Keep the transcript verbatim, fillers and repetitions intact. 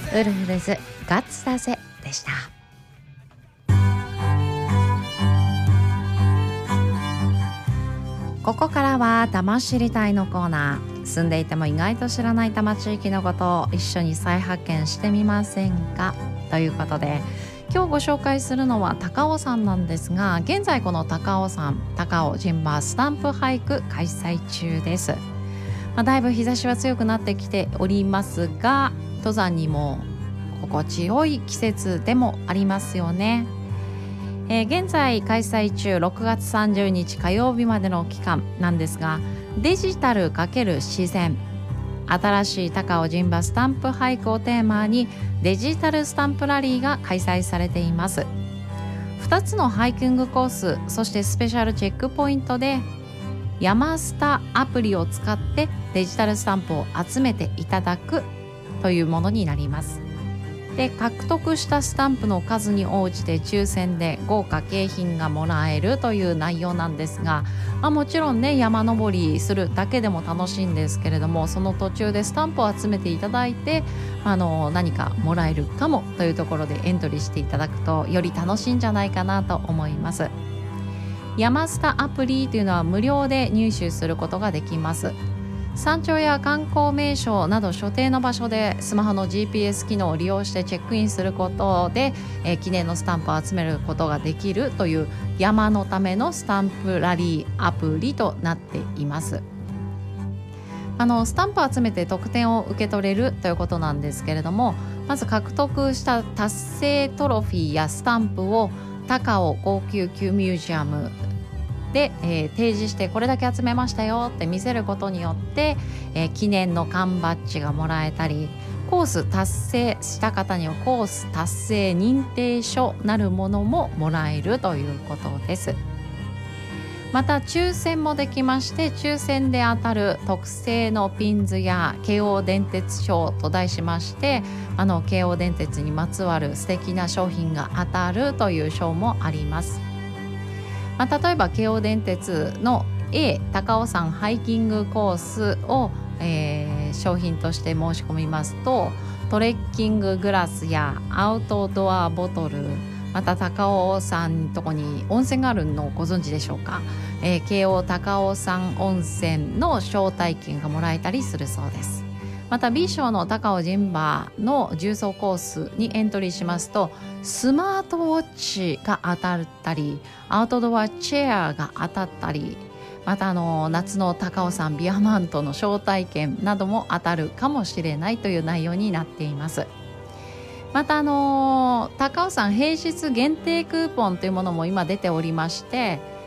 ウルフルズガッツだぜでした。ここからは多摩知りたいのコーナー。住んでいても意外と知らない多摩地域のことを一緒に再発見してみませんかということで、今日ご紹介するのは高尾山なんですが、現在この高尾山高尾ジンバースタンプハイク開催中です。まあ、だいぶ日差しは強くなってきておりますが、登山にも心地よい季節でもありますよね。えー、現在開催中ろくがつさんじゅうにち火曜日までの期間なんですが、デジタル×自然新しい高尾ジンバスタンプハイクをテーマにデジタルスタンプラリーが開催されています。ふたつのハイキングコース、そしてスペシャルチェックポイントでヤマスタアプリを使ってデジタルスタンプを集めていただくというものになります。で、獲得したスタンプの数に応じて抽選で豪華景品がもらえるという内容なんですが、まあ、もちろんね、山登りするだけでも楽しいんですけれども、その途中でスタンプを集めていただいて、あの何かもらえるかもというところでエントリーしていただくとより楽しいんじゃないかなと思います。ヤマスタアプリというのは無料で入手することができます。山頂や観光名所など所定の場所でスマホの ジーピーエス 機能を利用してチェックインすることで、えー、記念のスタンプを集めることができるという山のためのスタンプラリーアプリとなっています。あのスタンプを集めて特典を受け取れるということなんですけれども、まず獲得した達成トロフィーやスタンプを高尾高級級ミュージアムで、えー、提示してこれだけ集めましたよって見せることによって、えー、記念の缶バッジがもらえたり、コース達成した方にはコース達成認定書なるものももらえるということです。また抽選もできまして、抽選で当たる特製のピンズや京王電鉄賞と題しまして、あの京王電鉄にまつわる素敵な商品が当たるという賞もあります。まあ、例えば京王電鉄の A 高尾山ハイキングコースを、えー、商品として申し込みますと、トレッキンググラスやアウトドアボトル、また高尾山のとこに温泉があるのをご存知でしょうか。えー、京王高尾山温泉の招待券がもらえたりするそうです。また B 賞の高尾ジンバーの重走コースにエントリーしますと、スマートウォッチが当たったり、アウトドアチェアが当たったり、またあの夏の高尾山ビアマントの招待券なども当たるかもしれないという内容になっています。またあの高尾山平日限定クーポンというものも今出ておりまして、